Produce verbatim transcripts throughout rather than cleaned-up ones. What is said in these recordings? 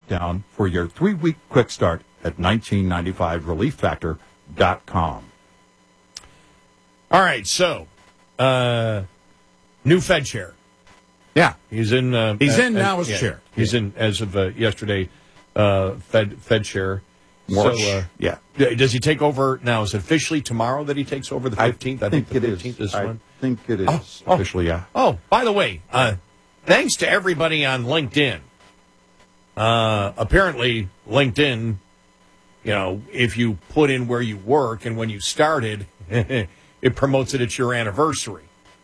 down for your three-week quick start at nineteen ninety-five relief factor dot com. All right, so uh, new Fed chair. Yeah, he's in. Uh, he's uh, in now as as yeah, chair. He's in as of uh, yesterday. Uh, Fed Fed chair. March. So, uh, yeah. Does he take over now? Is it officially tomorrow that he takes over the fifteenth? I, I think, think the it fifteenth is. is I one. think it is oh, oh. officially. Yeah. Oh, by the way, uh, thanks to everybody on LinkedIn. Uh, apparently, LinkedIn, you know, if you put in where you work and when you started, it promotes it at your anniversary.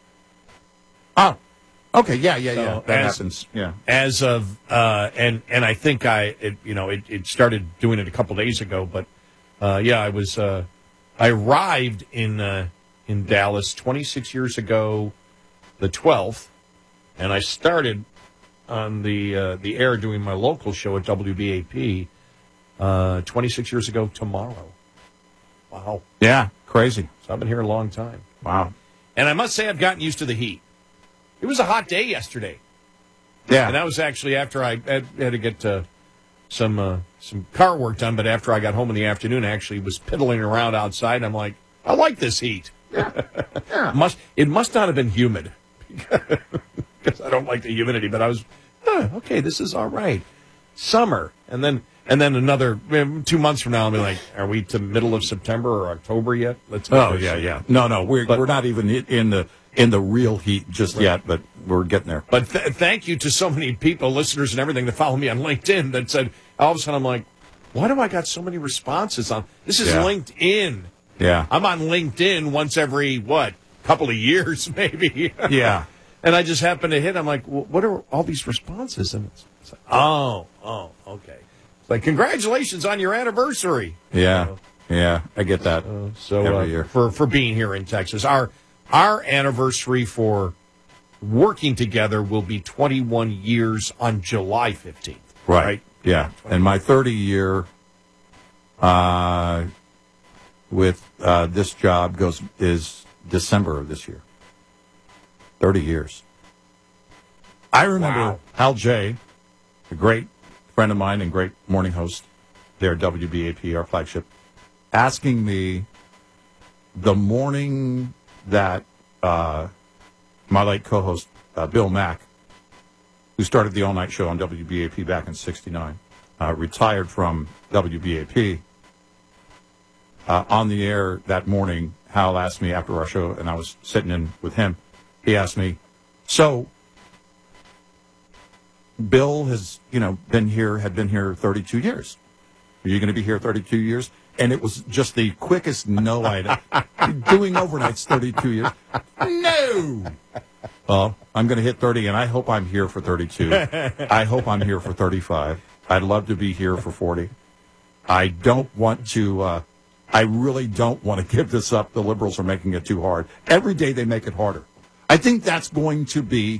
Oh, okay, yeah, yeah, so yeah. That as, happens. Yeah. As of uh, and and I think I, it, you know, it, it started doing it a couple days ago, but uh, yeah, I was uh, I arrived in uh, in Dallas twenty-six years ago, the twelfth, and I started on the uh, the air doing my local show at W B A P uh, twenty-six years ago tomorrow. Wow. Yeah, crazy. So I've been here a long time. Wow. And I must say I've gotten used to the heat. It was a hot day yesterday. Yeah. And that was actually after I had, had to get uh, some uh, some car work done, but after I got home in the afternoon, I actually was piddling around outside, and I'm like, I like this heat. Yeah. Yeah. must It must not have been humid. Because I don't like the humidity, but I was, oh, okay, this is all right. Summer. And then and then another two months from now, I'll be like, are we to middle of September or October yet? Let's Oh, yeah, yeah. No, no, we're, but, we're not even in the in the real heat just right. yet, but we're getting there. But th- thank you to so many people, listeners and everything, that follow me on LinkedIn that said, all of a sudden I'm like, why do I got so many responses on? This is yeah. LinkedIn. Yeah. I'm on LinkedIn once every, what, couple of years maybe. Yeah. And I just happened to hit. I'm like, well, what are all these responses? And it's, it's like, oh, oh, okay. It's like, congratulations on your anniversary. Yeah, uh, yeah, I get that. Uh, so every uh, year. for for being here in Texas, our our anniversary for working together will be twenty-one years on July fifteenth. Right. right? Yeah. And my thirty year uh, with uh, this job goes is December of this year. Thirty years. I remember wow. Hal J., a great friend of mine and great morning host there at W B A P, our flagship, asking me the morning that uh, my late co-host, uh, Bill Mack, who started the all-night show on W B A P back in sixty-nine, uh, retired from W B A P. Uh, on the air that morning, Hal asked me after our show, and I was sitting in with him, he asked me, so Bill has, you know, been here, had been here thirty-two years. Are you going to be here thirty-two years? And it was just the quickest no I'd doing overnights thirty-two years. No. Well, I'm going to hit thirty, and I hope I'm here for thirty-two. I hope I'm here for thirty-five. I'd love to be here for forty. I don't want to, uh, I really don't want to give this up. The liberals are making it too hard. Every day they make it harder. I think that's going to be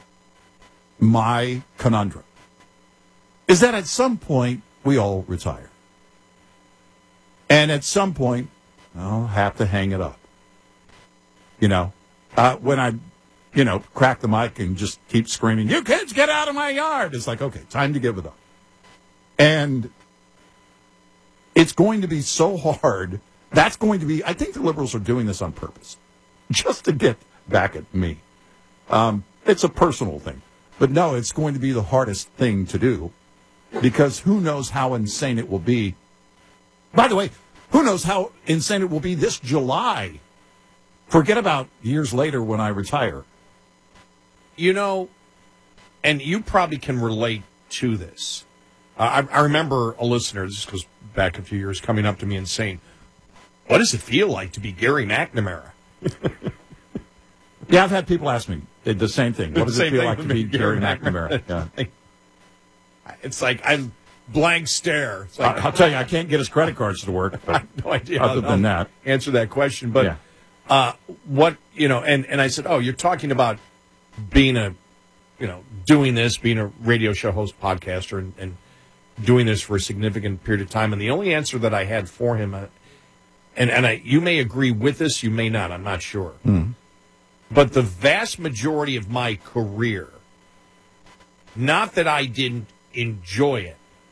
my conundrum, is that at some point we all retire. And at some point, I'll have to hang it up. You know, uh, when I, you know, crack the mic and just keep screaming, you kids get out of my yard. It's like, okay, time to give it up. And it's going to be so hard. That's going to be, I think the liberals are doing this on purpose, just to get back at me. Um, it's a personal thing. But no, it's going to be the hardest thing to do, because who knows how insane it will be. By the way, who knows how insane it will be this July? Forget about years later when I retire. You know, and you probably can relate to this. Uh, I, I remember a listener, this goes back a few years, coming up to me and saying, what does it feel like to be Gary McNamara? Yeah, I've had people ask me the same thing. What does Same it feel thing like to be Gary McNamara? McNamara? Yeah. It's like I blank stare. It's like, I'll tell you, I can't get his credit cards to work. I have no idea. Other how than that, answer that question. But yeah. uh, what you know, and, and I said, oh, you're talking about being a, you know, doing this, being a radio show host, podcaster, and, and doing this for a significant period of time. And the only answer that I had for him, uh, and and I, you may agree with this, you may not. I'm not sure. Mm. But the vast majority of my career, not that I didn't enjoy it,